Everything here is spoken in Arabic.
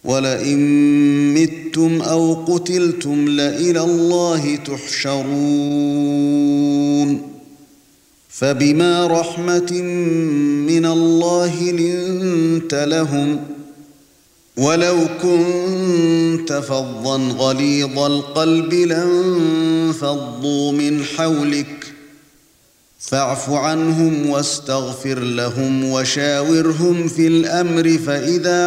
وَلَئِن مِّتُّمْ أَوْ قُتِلْتُمْ لَإِلَى اللَّهِ تُحْشَرُونَ فَبِمَا رَحْمَةٍ مِّنَ اللَّهِ لِنتَ لَهُمْ وَلَوْ كُنتَ فَظًّا غَلِيظَ الْقَلْبِ لَانفَضُّوا مِنْ حَوْلِكَ فَاعْفُ عَنْهُمْ وَاسْتَغْفِرْ لَهُمْ وَشَاوِرْهُمْ فِي الْأَمْرِ فَإِذَا